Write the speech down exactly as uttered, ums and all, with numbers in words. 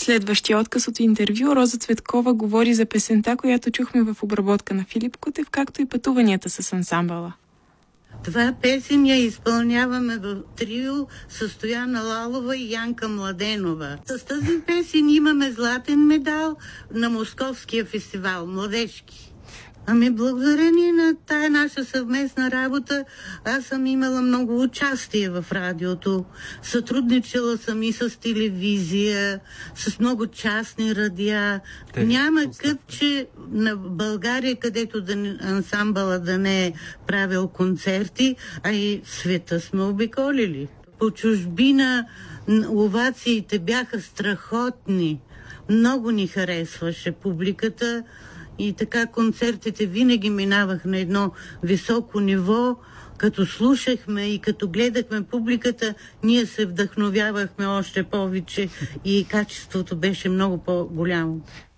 следващия отказ от интервю Роза Цветкова говори за песента, която чухме в обработка на Филип Кутев, както и пътуванията с ансамбъла. Това песен я изпълняваме в трио с Стояна Лалова и Янка Младенова. С тази песен имаме златен медал на Московския фестивал, младежки. Ами благодарение на тая наша съвместна работа, аз съм имала много участие в радиото. Сътрудничала съм и с телевизия, с много частни радиа. Те, Няма кътче на България, където да, ансамбъла да не е правил концерти, а и света сме обиколили. По чужбина овациите бяха страхотни. Много ни харесваше публиката. И така концертите винаги минавах на едно високо ниво. Като слушахме и като гледахме публиката, ние се вдъхновявахме още повече и качеството беше много по-голямо.